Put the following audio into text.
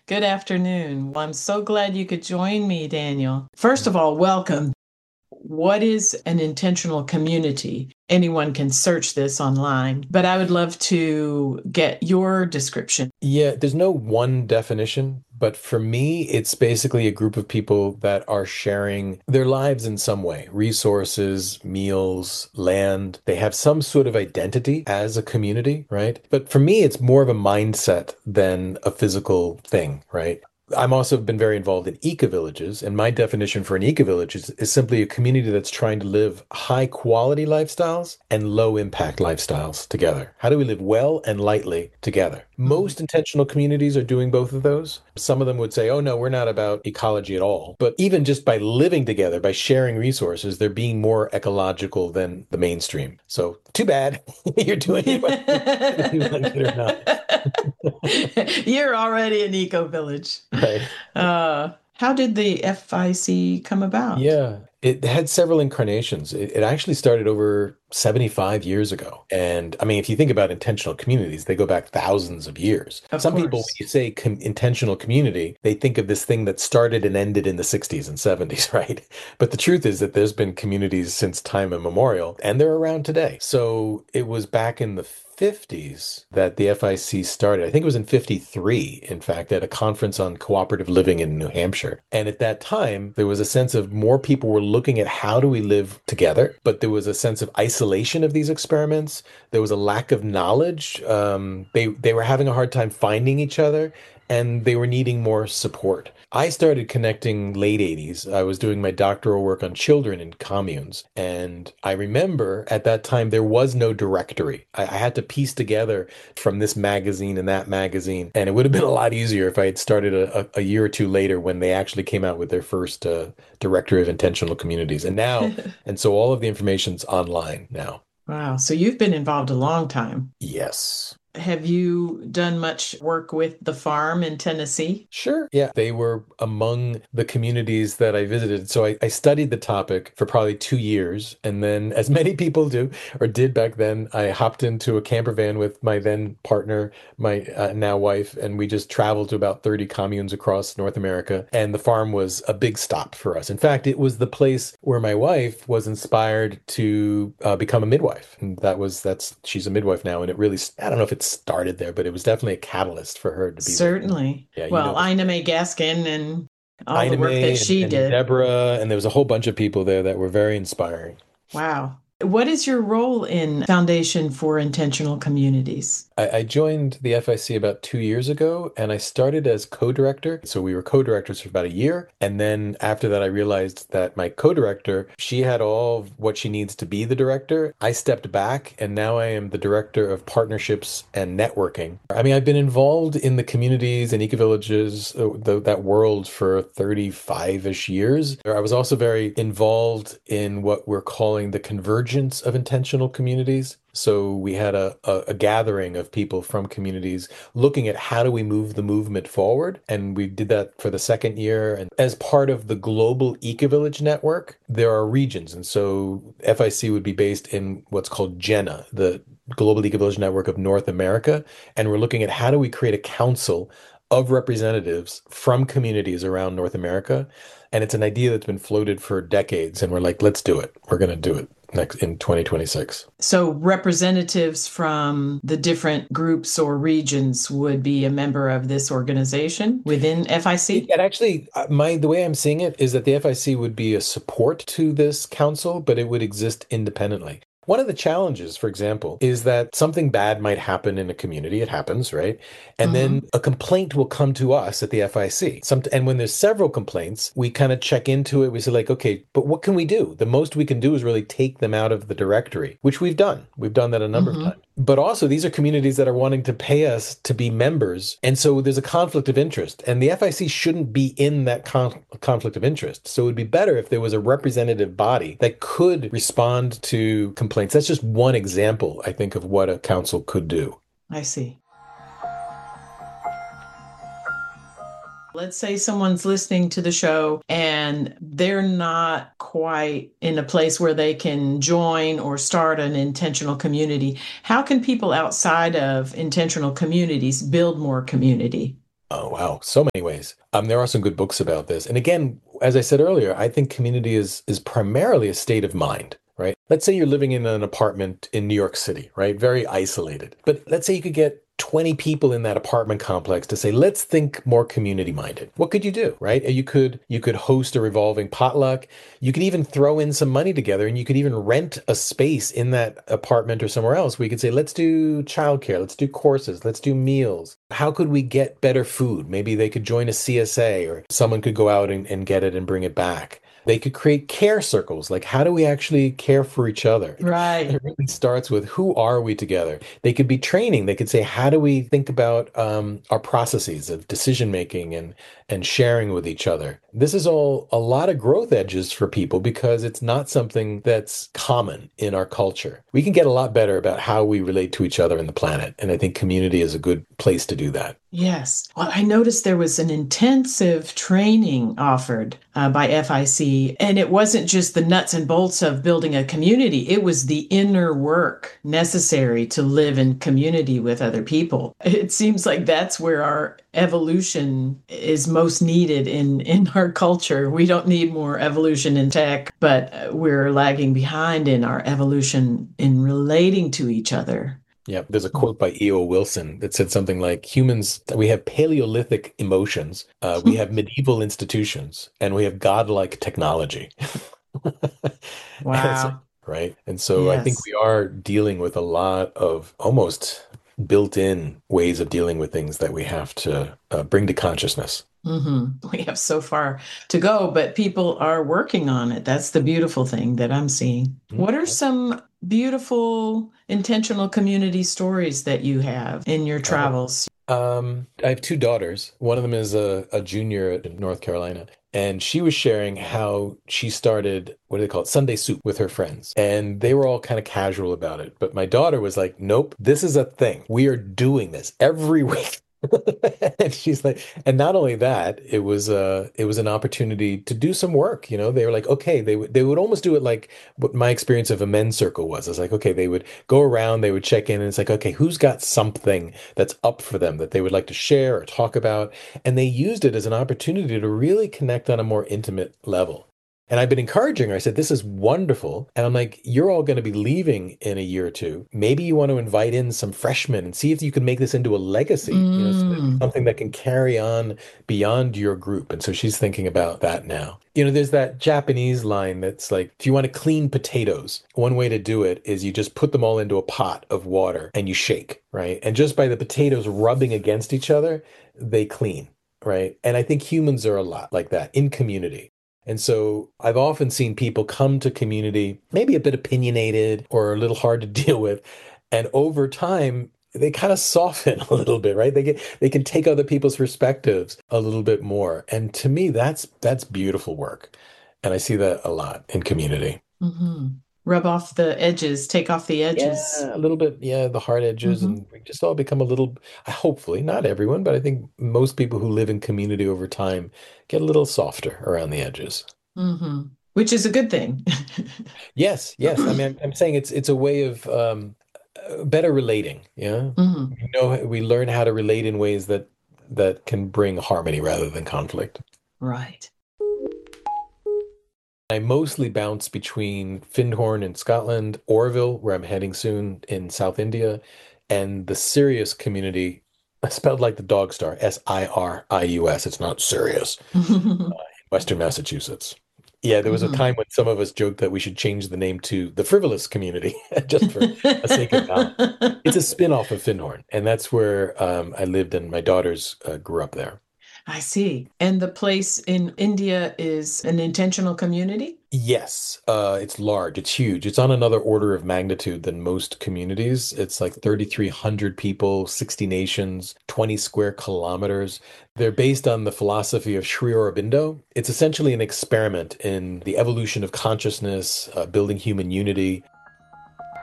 Good afternoon. Well, I'm so glad you could join me, Daniel. First of all, welcome. What is an intentional community? Anyone can search this online, but I would love to get your description. Yeah, there's no one definition, but for me, it's basically a group of people that are sharing their lives in some way, resources, meals, land. They have some sort of identity as a community, right? But for me, it's more of a mindset than a physical thing, right? I'm also been very involved in eco-villages, and my definition for an eco-village is simply a community that's trying to live high quality lifestyles and low impact lifestyles together. How do we live well and lightly together? Mhm. Most intentional communities are doing both of those. Some of them would say, oh no, we're not about ecology at all. But even just by living together, by sharing resources, they're being more ecological than the mainstream. So too bad you're doing it, whether you like it or not. You're already an eco village. Right. How did the FIC come about? Yeah, it had several incarnations. It actually started over 75 years ago. And I mean, if you think about intentional communities, they go back thousands of years. Of Some people, when course. you say intentional community, they think of this thing that started and ended in the 60s and 70s, right? But the truth is that there's been communities since time immemorial, and they're around today. So it was back in the 50s that the FIC started. I think it was in 53, in fact, at a conference on cooperative living in New Hampshire. And at that time, there was a sense of more people were looking at how do we live together, but there was a sense of isolation of these experiments. There was a lack of knowledge. They were having a hard time finding each other, and they were needing more support. I started connecting late 80s. I was doing my doctoral work on children in communes. And I remember at that time, there was no directory. I had to piece together from this magazine and that magazine. And it would have been a lot easier if I had started a year or two later when they actually came out with their first directory of intentional communities. And so all of the information's online now. Wow. So you've been involved a long time. Yes. Have you done much work with the farm in Tennessee? Sure. Yeah. They were among the communities that I visited. So I studied the topic for probably 2 years. And then, as many people do or did back then, I hopped into a camper van with my then partner, my now wife, and we just traveled to about 30 communes across North America. And the farm was a big stop for us. In fact, it was the place where my wife was inspired to become a midwife. And she's a midwife now. And it really, I don't know if it started there, but it was definitely a catalyst for her to be the, Certainly. yeah, you know Well, the Ina story. May Gaskin and all the Ina work that May she and did. Deborah, and there was a whole bunch of people there that were very inspiring. Wow. What is your role in Foundation for Intentional Communities? I joined the FIC about 2 years ago, and I started as co-director. So we were co-directors for about a year. And then after that, I realized that my co-director, she had all of what she needs to be the director. I stepped back, and now I am the director of partnerships and networking. I mean, I've been involved in the communities and eco-villages, that world for 35-ish years. I was also very involved in what we're calling the convergence of intentional communities. So we had a gathering of people from communities looking at how do we move the movement forward. And we did that for the second year. And as part of the global eco-village network, there are regions. And so FIC would be based in what's called GENA, the Global Eco-Village Network of North America. And we're looking at how do we create a council of representatives from communities around North America. And it's an idea that's been floated for decades. And we're like, let's do it. We're going to do it next in 2026. So, representatives from the different groups or regions would be a member of this organization within FIC? It actually, the way I'm seeing it is that the FIC would be a support to this council, but it would exist independently. One of the challenges, for example, is that something bad might happen in a community. It happens, right? And then Hmm. a complaint will come to us at the FIC. And when there's several complaints, we kind of check into it. We say like, okay, but what can we do? The most we can do is really take them out of the directory, which we've done. We've done that a number of Hmm. times. But also, these are communities that are wanting to pay us to be members. And so there's a conflict of interest. And the FIC shouldn't be in that conflict of interest. So it would be better if there was a representative body that could respond to complaints. That's just one example, I think, of what a council could do. I see. Let's say someone's listening to the show and they're not quite in a place where they can join or start an intentional community. How can people outside of intentional communities build more community? Oh, wow. So many ways. There are some good books about this. And again, as I said earlier, I think community is primarily a state of mind, right? Let's say you're living in an apartment in New York City, right? Very isolated. But let's say you could get 20 people in that apartment complex to say, let's think more community minded. What could you do, right? You could host a revolving potluck. You could even throw in some money together and you could even rent a space in that apartment or somewhere else where you could say, let's do childcare, let's do courses, let's do meals. How could we get better food? Maybe they could join a CSA or someone could go out and get it and bring it back. They could create care circles. Like, how do we actually care for each other? Right. It really starts with who are we together? They could be training. They could say, how do we think about our processes of decision making and sharing with each other? This is all a lot of growth edges for people because it's not something that's common in our culture. We can get a lot better about how we relate to each other and the planet. And I think community is a good place to do that. Yes. Well, I noticed there was an intensive training offered by FIC, and it wasn't just the nuts and bolts of building a community, it was the inner work necessary to live in community with other people. It seems like that's where our evolution is most needed in our culture. We don't need more evolution in tech, but we're lagging behind in our evolution in relating to each other. Yeah, there's a quote by E.O. Wilson that said something like humans, we have Paleolithic emotions, we have medieval institutions, and we have godlike technology. And it's like, Wow. right? And so I think Yes. we are dealing with a lot of almost built-in ways of dealing with things that we have to bring to consciousness. We have so far to go, but people are working on it. That's the beautiful thing that I'm seeing. What are Mhm. some beautiful intentional community stories that you have in your Oh. travels? I have two daughters. One of them is a junior at North Carolina, and she was sharing how she started, what do they call it, Sunday soup with her friends. And they were all kind of casual about it. But my daughter was like, nope, this is a thing. We are doing this every week. And she's like, and not only that, it was an opportunity to do some work. They were like, okay, they would almost do it like what my experience of a men's circle was. It's like, okay, they would go around, they would check in, and it's like, okay, who's got something that's up for them that they would like to share or talk about? And they used it as an opportunity to really connect on a more intimate level. And I've been encouraging her. I said, this is wonderful. And I'm like, you're all going to be leaving in a year or two. Maybe you want to invite in some freshmen and see if you can make this into a legacy, so that it's Mm, something that can carry on beyond your group. And so she's thinking about that now. There's that Japanese line that's like, if you want to clean potatoes, one way to do it is you just put them all into a pot of water and you shake, right? And just by the potatoes rubbing against each other, they clean, right? And I think humans are a lot like that in community. And so I've often seen people come to community, maybe a bit opinionated or a little hard to deal with. And over time, they kind of soften a little bit, right? They can take other people's perspectives a little bit more. And to me, that's beautiful work. And I see that a lot in community. hmm Rub off the edges, take off the edges. Yeah, a little bit, yeah, the hard edges, hmm and we just all become a little, hopefully, not everyone, but I think most people who live in community over time get a little softer around the edges. hmm Which is a good thing. Yes, yes. I mean, I'm saying it's a way of better relating. Yeah, hmm we learn how to relate in ways that can bring harmony rather than conflict. Right. I mostly bounce between Findhorn in Scotland, Oroville, where I'm heading soon in South India, and the Sirius community, spelled like the dog star, Sirius. It's not Sirius, Western Massachusetts. Yeah, there was a hmm time when some of us joked that we should change the name to the Frivolous Community, just for the sake of balance. It's a spin-off of Findhorn, and that's where I lived, and my daughters grew up there. I see. And the place in India is an intentional community? Yes, it's large, it's huge. It's on another order of magnitude than most communities. It's like 3,300 people, 60 nations, 20 square kilometers. They're based on the philosophy of Sri Aurobindo. It's essentially an experiment in the evolution of consciousness, building human unity.